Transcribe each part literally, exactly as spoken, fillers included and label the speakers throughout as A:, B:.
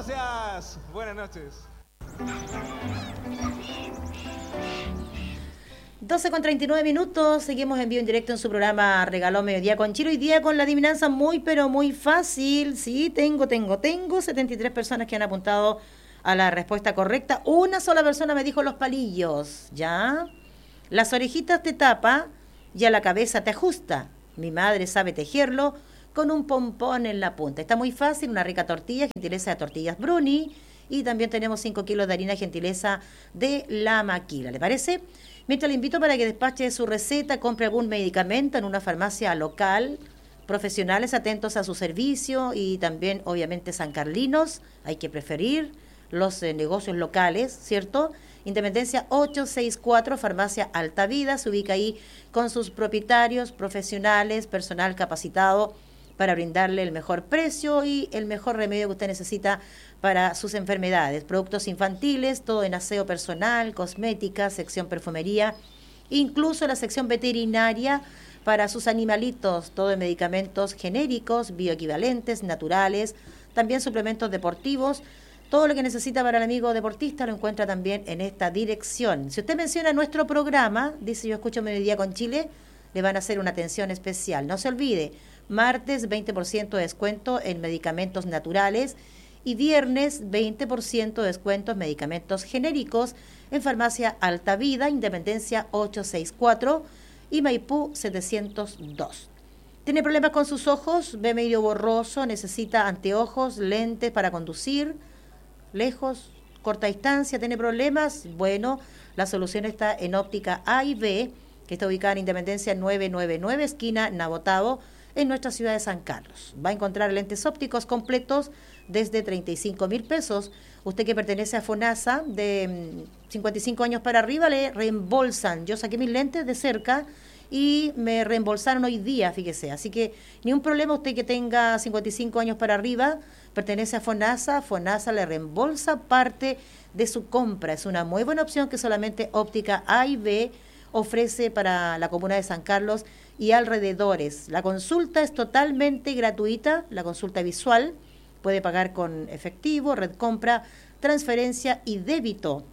A: gracias. Buenas noches.
B: doce con treinta y nueve minutos, seguimos en vivo en directo en su programa Regaló Mediodía con Chilo. Hoy día con la adivinanza muy pero muy fácil. Sí, tengo, tengo, tengo setenta y tres personas que han apuntado a la respuesta correcta. Una sola persona me dijo los palillos, ¿ya? Las orejitas te tapa y a la cabeza te ajusta. Mi madre sabe tejerlo con un pompón en la punta. Está muy fácil, una rica tortilla, gentileza de Tortillas Bruni. Y también tenemos cinco kilos de harina, gentileza de La Maquila. ¿Le parece? Mientras le invito para que despache su receta, compre algún medicamento en una farmacia local, profesionales atentos a su servicio y también, obviamente, sancarlinos. Hay que preferir los eh, negocios locales, ¿cierto? Independencia ochocientos sesenta y cuatro, Farmacia Alta Vida, se ubica ahí con sus propietarios, profesionales, personal capacitado para brindarle el mejor precio y el mejor remedio que usted necesita para sus enfermedades. Productos infantiles, todo en aseo personal, cosmética, sección perfumería, incluso la sección veterinaria para sus animalitos, todo en medicamentos genéricos, bioequivalentes, naturales, también suplementos deportivos. Todo lo que necesita para el amigo deportista lo encuentra también en esta dirección. Si usted menciona nuestro programa, dice Yo Escucho Mediodía con Chile, le van a hacer una atención especial. No se olvide, martes veinte por ciento de descuento en medicamentos naturales y viernes veinte por ciento de descuento en medicamentos genéricos en Farmacia Alta Vida, Independencia ochocientos sesenta y cuatro y Maipú setecientos dos. ¿Tiene problemas con sus ojos? ¿Ve medio borroso? ¿Necesita anteojos, lentes para conducir? ¿Lejos? ¿Corta distancia? ¿Tiene problemas? Bueno, la solución está en Óptica A y B, que está ubicada en Independencia novecientos noventa y nueve, esquina Nabotavo, en nuestra ciudad de San Carlos. Va a encontrar lentes ópticos completos desde treinta y cinco mil pesos. Usted que pertenece a FONASA, de cincuenta y cinco años para arriba, le reembolsan. Yo saqué mis lentes de cerca y me reembolsaron hoy día, fíjese. Así que ni un problema, usted que tenga cincuenta y cinco años para arriba, pertenece a FONASA, FONASA le reembolsa parte de su compra. Es una muy buena opción que solamente Óptica A y B ofrece para la comuna de San Carlos y alrededores. La consulta es totalmente gratuita, la consulta visual, puede pagar con efectivo, red compra, transferencia y débito.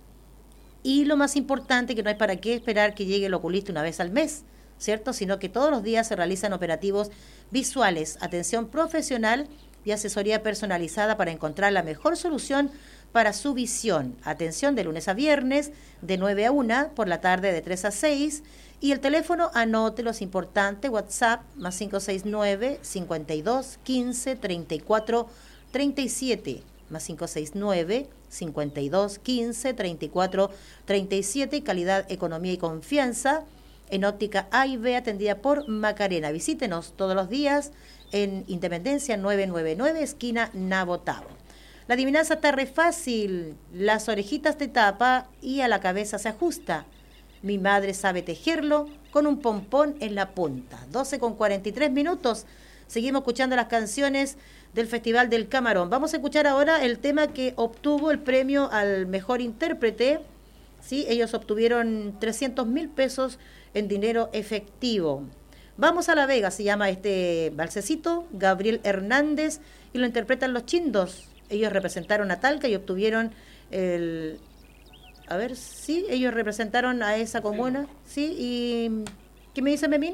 B: Y lo más importante, que no hay para qué esperar que llegue el oculista una vez al mes, ¿cierto? Sino que todos los días se realizan operativos visuales, atención profesional y asesoría personalizada para encontrar la mejor solución para su visión. Atención de lunes a viernes, de nueve a una, por la tarde de tres a seis. Y el teléfono, anótelo, es importante, WhatsApp, más cinco seis nueve, cincuenta y dos, quince, treinta y cuatro, treinta y siete, más cinco seis nueve, cincuenta y dos, quince, treinta y cuatro, treinta y siete, calidad, economía y confianza, en Óptica A y B, atendida por Macarena. Visítenos todos los días en Independencia novecientos noventa y nueve, esquina Nabotavo. La adivinanza está re fácil, las orejitas te tapa y a la cabeza se ajusta. Mi madre sabe tejerlo con un pompón en la punta. doce con cuarenta y tres minutos. Seguimos escuchando las canciones del Festival del Camarón. Vamos a escuchar ahora el tema que obtuvo el premio al mejor intérprete. ¿Sí? Ellos obtuvieron trescientos mil pesos en dinero efectivo. Vamos a La Vega, se llama este balsecito, Gabriel Hernández, y lo interpretan Los Chindos. Ellos representaron a Talca y obtuvieron el... A ver, sí, ellos representaron a esa comuna, sí, y... ¿Qué me dice Memín?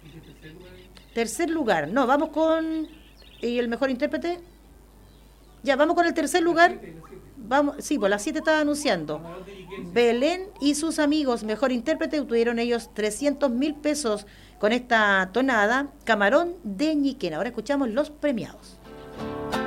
B: Tercer lugar. No, vamos con... ¿Y el mejor intérprete? Ya, vamos con el tercer lugar. Vamos, sí, pues las siete estaba anunciando. Belén y sus amigos, mejor intérprete, obtuvieron ellos trescientos mil pesos con esta tonada, Camarón de Ñiquén. Ahora escuchamos los premiados.